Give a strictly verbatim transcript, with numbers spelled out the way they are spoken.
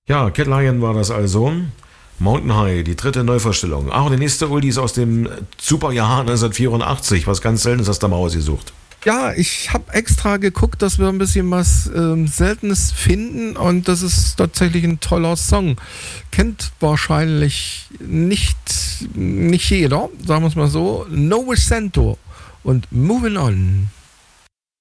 Ja, Cat Lion war das also. Mountain High, die dritte Neuvorstellung. Ach, und die nächste Oldie ist aus dem Superjahr neunzehnhundertvierundachtzig. Was ganz Seltenes hast du mal ausgesucht. Ja, ich habe extra geguckt, dass wir ein bisschen was ähm, Seltenes finden und das ist tatsächlich ein toller Song. Kennt wahrscheinlich nicht, nicht jeder, sagen wir es mal so. No Cento und Moving On.